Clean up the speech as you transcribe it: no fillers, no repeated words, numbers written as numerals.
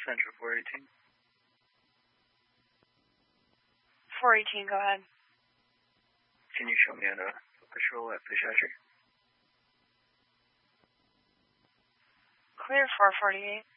Central 418. 418, go ahead. Can you show me how to patrol at Fish Hatchery? Clear 448.